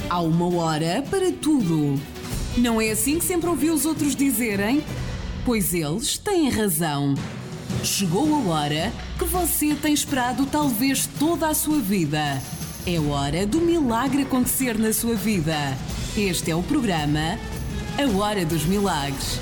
Há uma hora para tudo. Não é assim que sempre ouvi os outros dizerem? Pois eles têm razão. Chegou a hora que você tem esperado talvez toda a sua vida. É hora do milagre acontecer na sua vida. Este é o programa A Hora dos Milagres.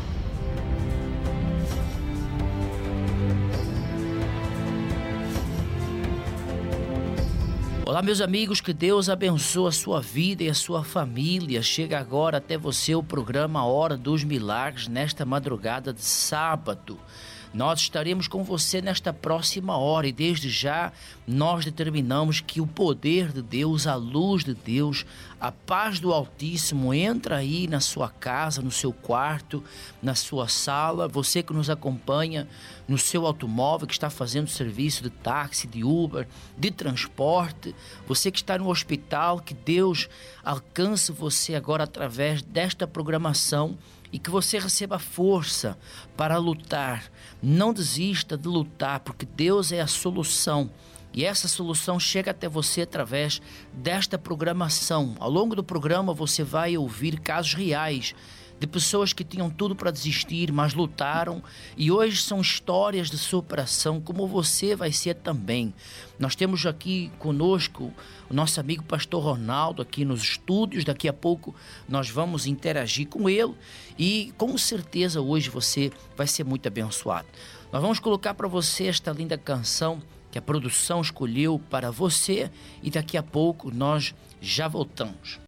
Olá, meus amigos, que Deus abençoe a sua vida e a sua família. Chega agora até você o programa A Hora dos Milagres, nesta madrugada de sábado. Nós estaremos com você nesta próxima hora e desde já nós determinamos que o poder de Deus, a luz de Deus, a paz do Altíssimo entra aí na sua casa, no seu quarto, na sua sala. Você que nos acompanha no seu automóvel, que está fazendo serviço de táxi, de Uber, de transporte, você que está no hospital, que Deus alcance você agora através desta programação e que você receba força para lutar. Não desista de lutar, porque Deus é a solução. E essa solução chega até você através desta programação. Ao longo do programa você vai ouvir casos reais de pessoas que tinham tudo para desistir, mas lutaram, e hoje são histórias de superação, como você vai ser também. Nós temos aqui conosco o nosso amigo pastor Ronaldo aqui nos estúdios. Daqui a pouco nós vamos interagir com ele e com certeza hoje você vai ser muito abençoado. Nós vamos colocar para você esta linda canção que a produção escolheu para você e daqui a pouco nós já voltamos.